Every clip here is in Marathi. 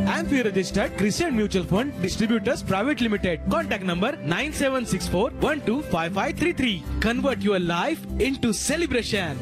AMFI registered Crescent Mutual Fund Distributors Private Limited. Contact number 9764125533. Convert your life into celebration.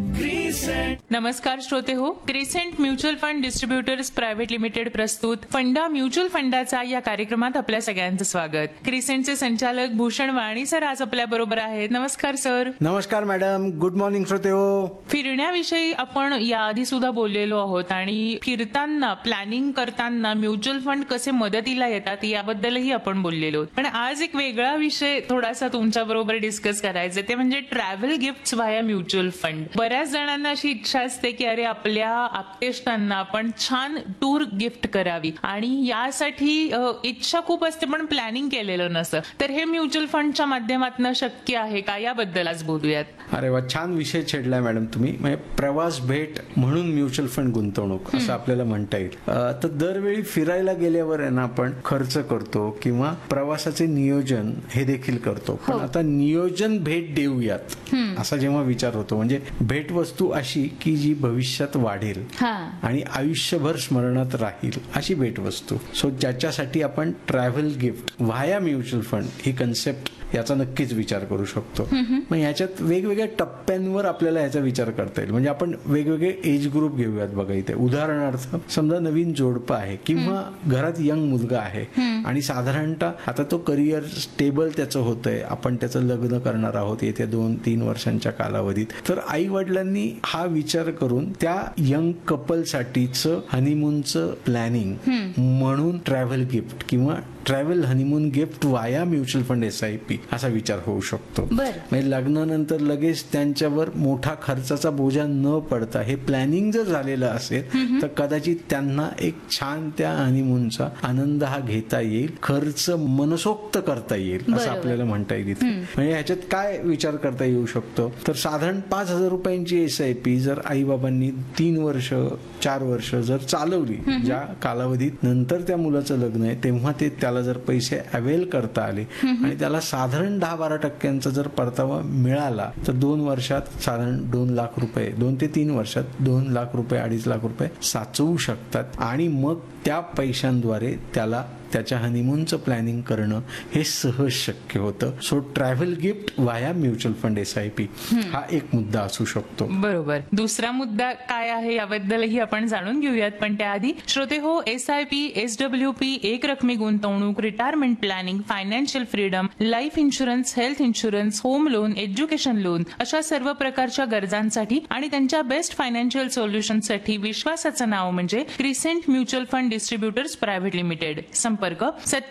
नमस्कार श्रोते हो, crescent mutual fund distributors private limited प्रस्तुत फंडा म्युच्युअल फंडाचा या कार्यक्रमात आपल्या सगळ्यांचं स्वागत. क्रिसेंटचे संचालक भूषण वाणी सर आज आपल्या बरोबर आहेत. नमस्कार सर. नमस्कार मॅडम. गुड मॉर्निंग श्रोते हो. फिरण्याविषयी आपण याआधी सुद्धा बोललेलो आहोत आणि फिरताना प्लॅनिंग करताना म्युच्युअल फंड कसे मदतीला येतात याबद्दलही आपण बोललेलो. पण आज एक वेगळा विषय थोडासा तुमच्या बरोबर डिस्कस करायचा, ते म्हणजे travel gift via mutual fund. बऱ्याच जणांना अशी इच्छा असते की अरे आपल्या आप्तेष्टांना आपण छान टूर गिफ्ट करावी आणि यासाठी इच्छा खूप असते पण प्लॅनिंग केलेलं नसतं. तर हे म्युच्युअल फंडच्या माध्यमातून शक्य आहे का याबद्दल आज बोलूयात. अरे वा, छान विषय छेडलाय मॅडम तुम्ही. म्हणजे प्रवास भेट म्हणून म्युच्युअल फंड गुंतवणूक असं आपल्याला म्हणता येईल. तर दरवेळी फिरायला गेल्यावर आहे ना आपण खर्च करतो किंवा प्रवासाचे नियोजन हे देखील करतो. पण आता नियोजन भेट देऊयात असा जेव्हा विचार होतो, म्हणजे भेट वस्तू अशी की जी भविष्यात वाढेल आणि आयुष्यभर स्मरणात राहील अशी भेटवस्तू. सो ज्याच्यासाठी आपण travel gift via mutual fund ही कन्सेप्ट याचा नक्कीच विचार करू शकतो. मग याच्यात वेगवेगळ्या टप्प्यांवर आपल्याला याचा विचार करता येईल. म्हणजे आपण वेगवेगळे एज ग्रुप घेऊयात बघा इथे. उदाहरणार्थ समजा नवीन जोडपं आहे किंवा घरात यंग मुलगा आहे आणि साधारणतः आता तो करिअर स्टेबल त्याचं होतंय, आपण त्याचं लग्न करणार आहोत येत्या 2-3 वर्षांच्या कालावधीत. तर आई वडिलांनी हा विचार करून त्या यंग कपलसाठीच हनीमूनचं प्लॅनिंग म्हणून ट्रॅव्हल गिफ्ट किंवा ट्रॅव्हल हनीमून गिफ्ट वाया म्युच्युअल फंड SIP असा विचार होऊ शकतो. म्हणजे लग्नानंतर लगेच त्यांच्यावर मोठा खर्चाचा बोजा न पडता हे प्लॅनिंग जर झालेलं असेल तर कदाचित त्यांना एक छान त्या हनीमूनचा आनंद हा घेता येईल, खर्च मनसोक्त करता येईल असं आपल्याला म्हणता येईल. म्हणजे ह्याच्यात काय विचार करता येऊ शकतो तर साधारण 5,000 रुपयांची SIP जर आई बाबांनी 3 वर्ष 4 वर्ष जर चालवली, ज्या कालावधीत नंतर त्या मुलाचं लग्न आहे तेव्हा ते त्याला जर पैसे अवेल करता आले आणि त्याला साधारण 10-12% जर परतावा मिळाला तर 2 वर्षात साधारण 2 लाख रुपये, 2 ते 3 वर्षात 2 लाख रुपये 2.5 लाख रुपये साचवू शकतात आणि मग त्या पैशांद्वारे त्याला त्याच्या हनीमूनचं प्लॅनिंग करणं हे सहज शक्य होतं. सो ट्रॅव्हल गिफ्ट वाया म्युच्युअल फंड SIP हा एक मुद्दा असू शकतो. बरोबर. दुसरा मुद्दा काय आहे याबद्दलही आपण जाणून घेऊयात. पण त्याआधी श्रोते हो, SIP, SWP, एक रकमी गुंतवणूक, retirement planning, financial freedom, life insurance, health insurance, home loan, education loan अशा सर्व प्रकारच्या गरजांसाठी आणि त्यांच्या बेस्ट फायनान्शियल सोल्युशनसाठी विश्वासाचं नाव म्हणजे crescent mutual fund distributors private limited. संपर्क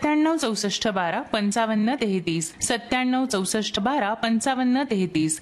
9764125533, 9764125533,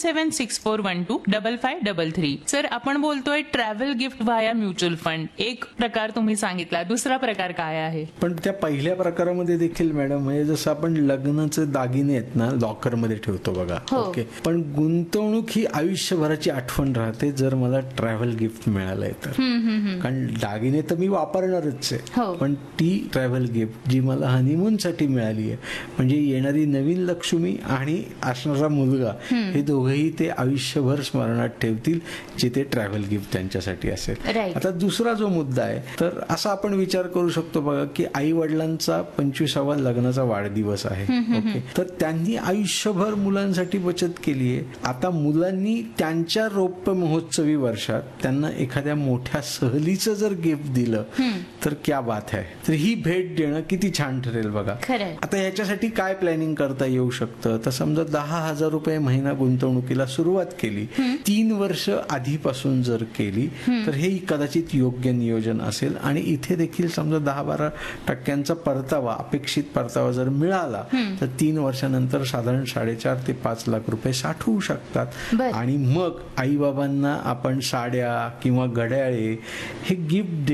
9764125533. सर, आपण बोलतोय travel gift via mutual fund. एक प्रकार तुम्ही सांगितला, दुसरा प्रकार काय आहे? पण त्या पहिल्या प्रकारामध्ये देखील मॅडम म्हणजे जसं आपण लग्नाचे दागिने आहेत ना लॉकर मध्ये ठेवतो बघा, ओके, पण गुंतवणूक ही आयुष्यभराची आठवण राहते जर मला ट्रॅव्हल गिफ्ट मिळालंय तर. कारण दागिने तर मी वापरणारच आहे, पण ती ट्रॅव्हल गिफ्ट जी मला हनीमून साठी मिळाली आहे म्हणजे येणारी नवीन लक्ष्मी आणि असणारा मुलगा हे दोघेही ते आयुष्यभर स्मरणात ठेवतील जे ते ट्रॅव्हल गिफ्ट त्यांच्यासाठी असेल. आता दुसरा जो मुद्दा आहे तर असा आपण विचार करू शकतो बघा की आई वडिलांचा 25वा लग्नाचा वाढदिवस आहे, ओके, तर त्यांनी आयुष्यभर मुलांसाठी बचत केली आहे. आता मुलांनी त्यांच्या रौप्य महोत्सवी वर्षात त्यांना एखाद्या मोठ्या सहलीचं जर गिफ्ट दिलं तर क्या बात आहे. तर ही भेट देणं किती छान ठरेल बघा. आता ह्याच्यासाठी काय प्लॅनिंग करता येऊ शकतं तर समजा 10,000 रुपये महिना गुंतवणुकीला सुरुवात केली, 3 वर्ष आधीपासून जर केली तर हे कदाचित योग्य नियोजन असेल. आणि इथे देखील समजा 10-12% परतावा, अपेक्षित परतावा जर मिळाला तर 3 वर्षानंतर साधारण 4.5 ते 5 लाख रुपये साठवू शकतात. आणि मग आई बाबांना आपण साड्या किंवा घड्याळे हे गिफ्ट